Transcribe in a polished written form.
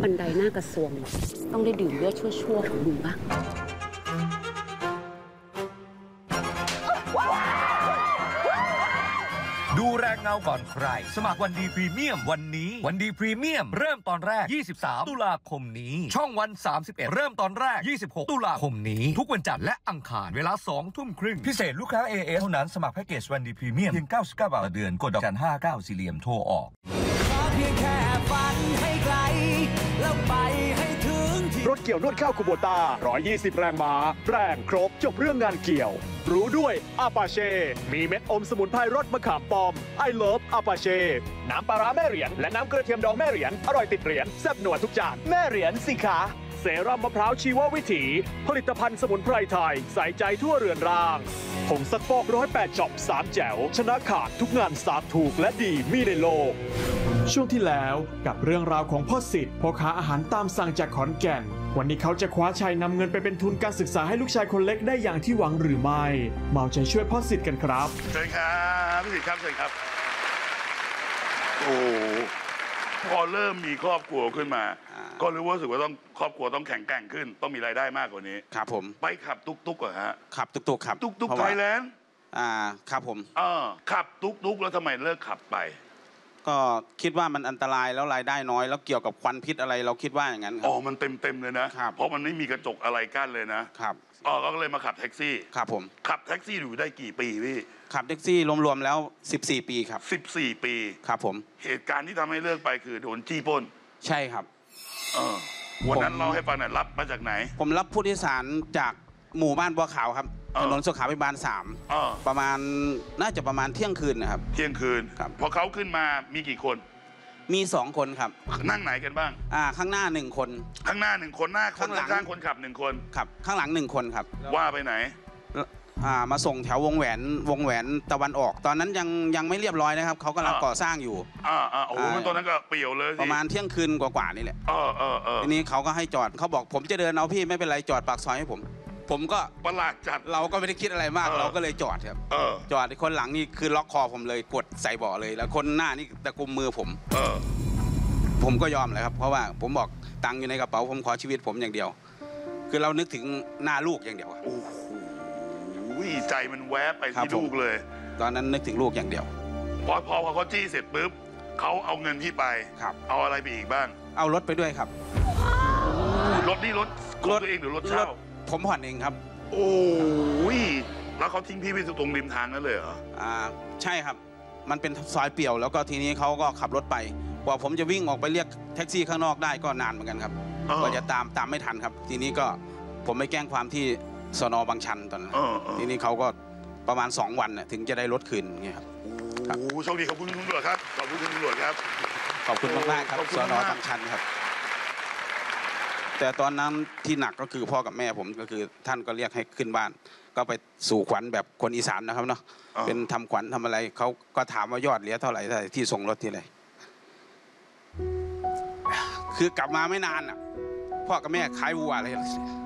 บันไดหน้ากระทรวงต้องได้ดื่มเลือดชั่วๆของมึงบ้างดูแรงเงาก่อนใครสมัครวันดีพรีเมียมวันนี้วันดีพรีเมียมเริ่มตอนแรก23ตุลาคมนี้ช่องวัน31เริ่มตอนแรก26ตุลาคมนี้ทุกวันจันทร์และอังคารเวลา 20:30 น.พิเศษลูกค้า AS เท่านั้นสมัครแพ็กเกจวันดีพรีเมียมเพียง99 บาทต่อเดือนกดดอกจัน59สี่เหลี่ยมโทรออกเพียงแค่ฝันให้ไกลแล้วไปให้ถึงรถเกี่ยวนวดข้าวคูโบต้า120แรงม้าแรงครบจบเรื่องงานเกี่ยวรู้ด้วยอาปาเช่มีเม็ดอมสมุนไพรรสมะขามป้อมไอเลิฟอาปาเช่น้ำปลาร้าแม่เหรียญและน้ำกระเทียมดองแม่เหรียญอร่อยติดเหรียญแซ่บหนวดทุกจานแม่เหรียญสิคะเซรั่มมะพร้าวชีววิถีผลิตภัณฑ์สมุนไพรไทยใส่ใจทั่วเรือนร่างผงซักฟอก108ช็อป3แจ๋วชนะขาดทุกงานสาบถูกและดีมีในโลกช่วงที่แล้วกับเรื่องราวของพ่อสิทธิ์พ่อค้าอาหารตามสั่งจากขอนแก่นวันนี้เขาจะคว้าชัยนำเงินไปเป็นทุนการศึกษาให้ลูกชายคนเล็กได้อย่างที่หวังหรือไม่มาใจช่วยพ่อสิทธิ์กันครับเชิญครับพี่สิทธิ์ครับเชิญครับโอ้พอเริ่มมีครอบครัวขึ้นมาก็รู้สึกว่าต้องครอบครัวต้องแข็งแกร่งขึ้นต้องมีรายได้มากกว่านี้ครับผมไปขับตุ๊กเหรอฮะขับตุ๊กครับตุ๊กไทยแลนด์ครับผมขับตุ๊กแล้วทำไมเลิกขับไปก็คิดว่ามันอันตรายแล้วรายได้น้อยแล้วเกี่ยวกับควันพิษอะไรเราคิดว่าอย่างนั้นอ๋อมันเต็มเลยนะเพราะมันไม่มีกระจกอะไรกั้นเลยนะครับก็เลยมาขับแท็กซี่ครับผมขับแท็กซี่อยู่ได้กี่ปีพี่ขับแท็กซี่รวมๆแล้ว14ปีครับ 14ปีครับผมเหตุการณ์ที่ทำให้เลิกไปคือโดนจี้ปล้นใช่ครับวันนั้นเราให้ฟังหน่อยรับมาจากไหนผมรับผู้โดยสารจากหมู่บ้านบัวขาวครับถนนสุขาภิบาล3ประมาณน่าจะประมาณเที่ยงคืนนะครับเที่ยงคืนพอเขาขึ้นมามีกี่คนมี2คนครับนั่งไหนกันบ้างข้างหน้า1คนข้างหน้า1คนหน้าข้างหลังคนขับ1คนครับข้างหลัง1คนครับว่าไปไหนมาส่งแถววงแหวนตะวันออกตอนนั้นยังไม่เรียบร้อยนะครับเขากำลังก่อสร้างอยู่โอ้โหตอนนั้นก็เปี่ยวเลยประมาณเที่ยงคืนกว่านี่แหละทีนี้เขาก็ให้จอดเขาบอกผมจะเดินเอาพี่ไม่เป็นไรจอดปากซอยให้ผมก็ประหลาดจัดเราก็ไม่ได้คิดอะไรมากเราก็เลยจอดครับจอดคนหลังนี่คือล็อกคอผมเลยกดใส่เบาะเลยแล้วคนหน้านี่ตะกุมมือผมก็ยอมเลยครับเพราะว่าผมบอกตังค์อยู่ในกระเป๋าผมขอชีวิตผมอย่างเดียวคือเรานึกถึงหน้าลูกอย่างเดียวโอ้โหใจมันแวบไปที่ลูกเลยตอนนั้นนึกถึงลูกอย่างเดียวพอเขาจี้เสร็จปุ๊บเขาเอาเงินพี่ไปเอาอะไรไปอีกบ้างเอารถไปด้วยครับรถนี่รถตัวเองหรือรถเช่าผมผ่อนเองครับโอ้ยแล้วเขาทิ้งพี่ไปตรงริมทางนั่นเลยเหรอใช่ครับมันเป็นซอยเปี่ยวแล้วก็ทีนี้เขาก็ขับรถไปกว่าผมจะวิ่งออกไปเรียกแท็กซี่ข้างนอกได้ก็นานเหมือนกันครับกว่าจะตามไม่ทันครับทีนี้ก็ผมไปแจ้งความที่สน.บางชันตอนนั้นทีนี้เขาก็ประมาณ2 วันถึงจะได้รถคืนเงี้ยครับโอ้โชคดีขอบคุณคุณตำรวจครับขอบคุณคุณตำรวจครับขอบคุณมากๆครับสน.บางชันครับแต่ตอนนั้นที่หนักก็คือพ่อกับแม่ผมก็คือท่านก็เรียกให้ขึ้นบ้านก็ไปสู่ขวัญแบบคนอีสานนะครับเนาะเป็นทำขวัญทำอะไรเขาก็ถามว่ายอดเหลือเท่าไหร่ที่ส่งรถที่ไหนคือกลับมาไม่นานพ่อกับแม่ขายวัวเลย